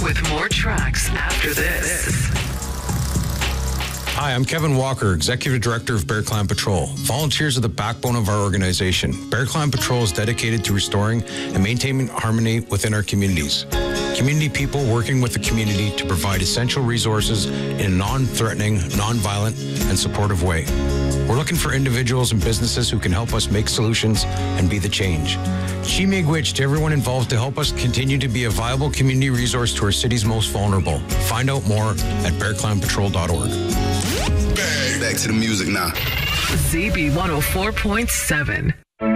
with more tracks after this. Hi, I'm Kevin Walker, Executive Director of Bear Clan Patrol. Volunteers are the backbone of our organization. Bear Clan Patrol is dedicated to restoring and maintaining harmony within our communities. Community people working with the community to provide essential resources in a non-threatening, non-violent, and supportive way. We're looking for individuals and businesses who can help us make solutions and be the change. Chi Miigwech to everyone involved to help us continue to be a viable community resource to our city's most vulnerable. Find out more at bearclanpatrol.org. Back to the music now. ZB 104.7.